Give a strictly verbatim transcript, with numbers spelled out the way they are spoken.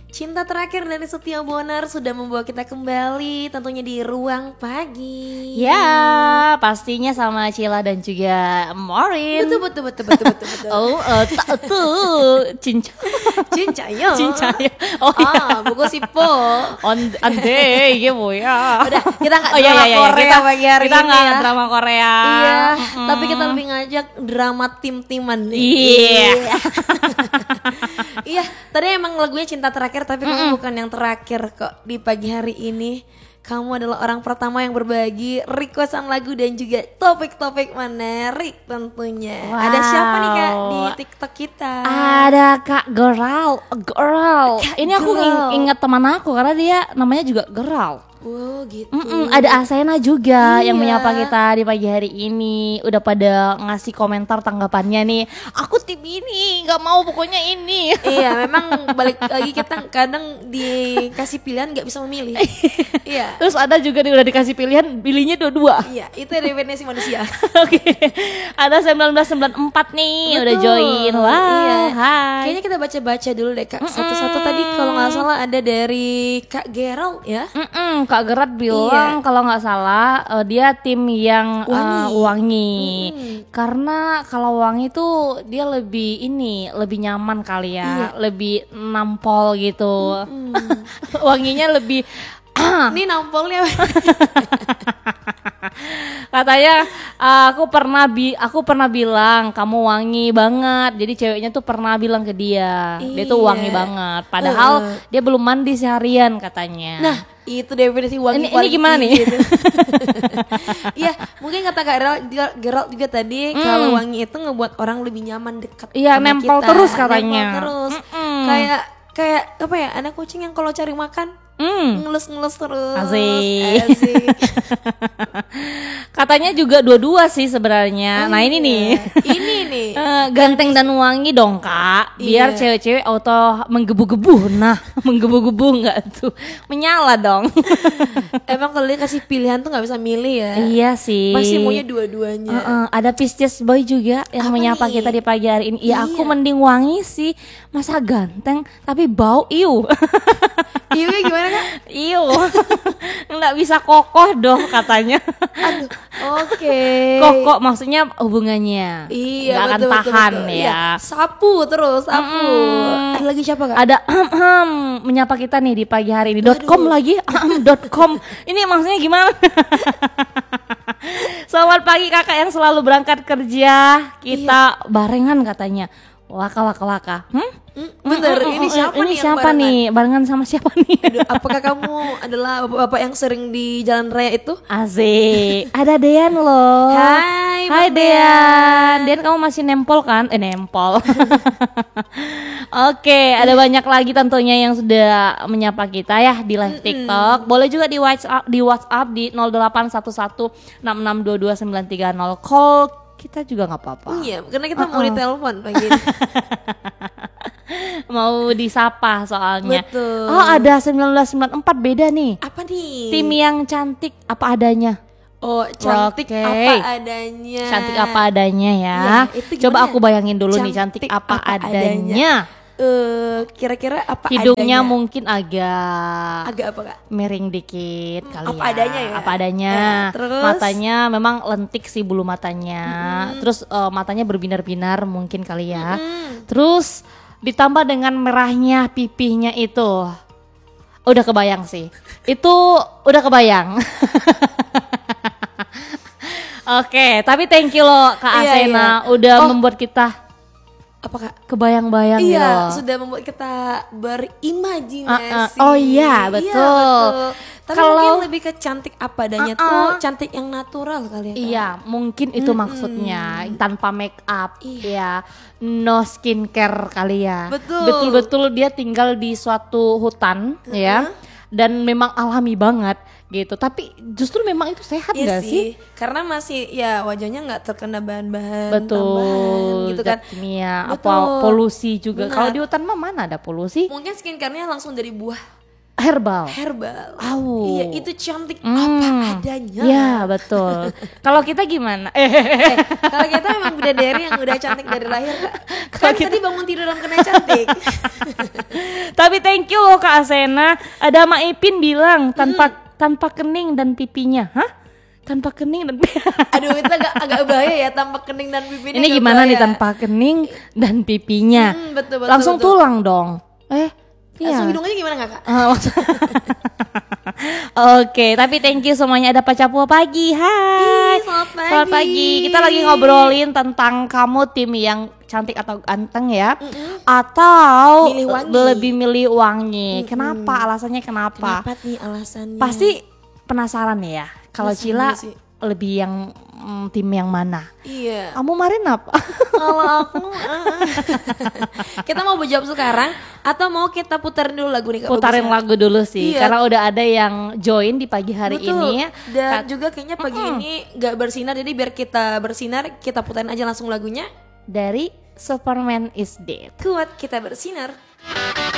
Cinta terakhir dari Setia Bonar sudah membawa kita kembali tentunya di Ruang Pagi. Ya, pastinya sama Cila dan juga Maureen. Betul betul betul betul betul betul. Oh, uh, tak tuh cinca. Cincayo. Cincayo. Oh iya. Ah, buku sipo. On ande, iya ya. Udah, kita nggak Oh, iya, drama iya, iya. Korea Kita- pagi hari kita ini nggak ya. drama Korea. Iya, Mm. tapi kita lebih ngajak drama tim-timan nih. Iya. Iya, tadi emang lagunya Cinta Terakhir, tapi kamu bukan yang terakhir kok di pagi hari ini. Kamu adalah orang pertama yang berbagi requestan lagu dan juga topik-topik menarik tentunya. Ada siapa nih Kak di TikTok kita? Ada Kak Geral, Geral. Kak Ini aku Geral. ing- ingat teman aku karena dia namanya juga Geral. Wow gitu. Mm-mm, ada Asena juga yang Iya. menyapa kita di pagi hari ini. Udah pada ngasih komentar tanggapannya nih. Aku tim ini, nggak mau pokoknya ini. Iya, memang balik lagi kita kadang dikasih pilihan nggak bisa memilih. Iya. Terus ada juga nih udah dikasih pilihan, pilihnya dua-dua. Iya, itu definisi manusia. Oke, ada sembilan belas sembilan puluh empat nih udah Betul. join. Wah, Iya. hai. Kayaknya kita baca-baca dulu deh Kak. Satu-satu tadi kalau nggak salah ada dari Kak Gerald ya. Mm-mm, Kak Gerat bilang kalau nggak salah uh, dia tim yang uh, Wangi. wangi. Mm-mm. Karena kalau wangi tuh dia lebih ini lebih nyaman kali ya, lebih nampol gitu. Wanginya lebih Ini nampolnya. katanya uh, aku pernah bi aku pernah bilang kamu wangi banget. Jadi ceweknya tuh pernah bilang ke dia, dia tuh Iya. wangi banget. Padahal Uh-uh. dia belum mandi seharian katanya. Nah, itu definisi wangi Ini- ini paling gimana tinggi nih? itu. Iya, mungkin kata Kak Gerald juga, Gerald juga tadi kalau wangi itu ngebuat orang lebih nyaman dekat Iya, sama nempel kita. terus katanya. Nempel terus. Mm-mm. Kayak kayak apa ya? Anak kucing yang kalau cari makan Hmm. ngelus-ngelus terus. Asik. Asik. Katanya juga dua-dua sih sebenarnya. Nah ini nih, Ini nih. Eh, ganteng dan wangi dong kak. Biar Iya. cewek-cewek auto menggebu-gebu. Nah, menggebu-gebu nggak tuh? Menyala dong. Emang kalau dia kasih pilihan tuh nggak bisa milih ya. Iya sih. Pasti maunya dua-duanya. Heeh, ada Pisces Boy juga yang Apa menyapa nih? kita di pagi hari ini. Ya aku Iya. mending wangi sih. Masa ganteng tapi bau iu. Iya gimana Kak? Iu. Nggak bisa kokoh dong katanya. Aduh. Oke. Kokoh maksudnya hubungannya. Iya Nggak akan betul, betul, tahan betul. ya. Iya. Sapu terus, sapu. Mm. Ada lagi siapa Kak? Ada ahem, menyapa kita nih di pagi hari ini. Dot .com lagi, ahem, dot .com. Ini maksudnya gimana? Selamat pagi kakak yang selalu berangkat kerja. Kita barengan katanya. Waka waka waka. Hmm? Hmm, bener, Mm, mm, ini mm, siapa ini nih yang siapa barengan? nih? Barengan sama siapa nih? Aduh, apakah kamu adalah bapak-bapak yang sering di jalan raya itu? Asik. Ada Dean loh. Hai, Hai Bang Dean. Dean kamu masih nempol kan? Eh nempol. Oke, ada banyak lagi tentunya yang sudah menyapa kita ya di live TikTok. Boleh juga di WhatsApp di WhatsApp di nol delapan satu satu enam enam dua dua sembilan tiga nol. Call kita juga nggak apa-apa. Iya, karena kita mau ditelepon pagi ini. Mau disapa soalnya. Betul. Oh, ada sembilan belas sembilan puluh empat beda nih. Apa nih? Tim yang cantik apa adanya. Oh, cantik Oke. apa adanya. Cantik apa adanya ya. Iya, itu Coba gimana? aku bayangin dulu nih cantik Cantik apa, apa adanya. adanya. Eh, kira-kira apa Hidungnya adanya? mungkin agak Agak apa Kak? miring dikit kali apa ya. adanya ya? Apa adanya. Ya, terus? Matanya memang lentik sih bulu matanya. Terus eh, matanya berbinar-binar mungkin kali ya. Terus ditambah dengan merahnya pipihnya itu. Udah kebayang sih. Itu udah kebayang. Oke, tapi thank you loh Kak Iya, Asena iya. udah Oh. membuat kita Apa Kak? kebayang-bayang gitu Iya, loh. sudah membuat kita berimajinasi. Uh, uh. Oh iya, betul. betul. Tapi Kalau- mungkin lebih ke cantik apa adanya Uh, uh. tuh cantik yang natural kali ya. Kak? Iya, mungkin itu maksudnya tanpa make up, ya, no skincare kali ya. Betul. Betul-betul dia tinggal di suatu hutan, ya, dan memang alami banget gitu. Tapi justru memang itu sehat Iya gak sih? Karena masih ya wajahnya nggak terkena bahan-bahan Betul, tambahan gitu kan. zat kimia, Betul. apa polusi juga. Benar. Kalau di hutan mah mana ada polusi? Mungkin skincare-nya langsung dari buah Herbal. herbal. Au. Iya, itu cantik Hmm. apa adanya. Ya betul. Kalau kita gimana? Eh, Eh, kalau kita memang bidadari yang udah cantik dari lahir Kak. Kan tadi bangun tidur dalam kena cantik. Tapi thank you loh Kak Asena. Ada Mak Ipin bilang tanpa hmm. tanpa kening dan pipinya. Hah? Tanpa kening dan aduh itu agak agak bahaya ya, tanpa kening dan pipinya. Ini gimana bahaya nih tanpa kening dan pipinya? Hmm, betul, betul, langsung betul. Tulang dong. Eh, langsung iya. hidungnya gimana nggak Kak? Oke, tapi thank you semuanya. Ada Pak Capua pagi. Hai. Ih, selamat pagi. Selamat pagi. Kita lagi ngobrolin tentang kamu tim yang cantik atau ganteng ya, mm-mm. atau milih wangi. lebih milih wangi. Mm-mm. Kenapa? Alasannya kenapa? Kenapa nih alasannya? Pasti penasaran ya. Kalau Cila lebih yang mm, tim yang mana? Iya. Kamu Marin apa? Kalau aku uh. Kita mau jawab sekarang atau mau kita putarin dulu lagu nih Kak? Putarin Bagusnya? Lagu dulu sih, iya. Karena udah ada yang join di pagi hari Betul. Ini. Dan Kat- juga kayaknya pagi uh-uh. ini gak bersinar, jadi biar kita bersinar kita putarin aja langsung lagunya dari Superman is Dead. Kuat kita bersinar.